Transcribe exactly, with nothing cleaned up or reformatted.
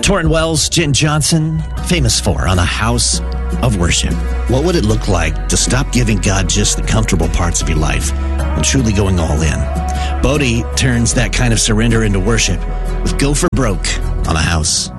Torrin Wells, Jen Johnson, famous for On a House of Worship. What would it look like to stop giving God just the comfortable parts of your life and truly going all in? Bodie turns that kind of surrender into worship with Go for Broke on a House